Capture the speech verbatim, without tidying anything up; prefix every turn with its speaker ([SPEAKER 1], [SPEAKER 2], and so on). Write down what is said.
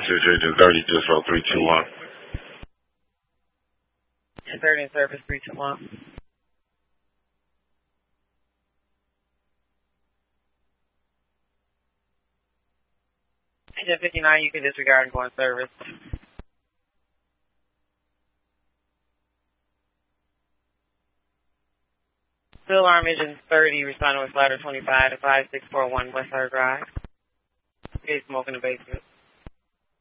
[SPEAKER 1] Search Agent thirty, just roll three two one.
[SPEAKER 2] And thirty in service, three two one. Agent fifty-nine, you can disregard and go in service. Still Alarm Agent thirty, responding with ladder twenty-five to five six four one West Side Drive. Okay, smoke in the basement.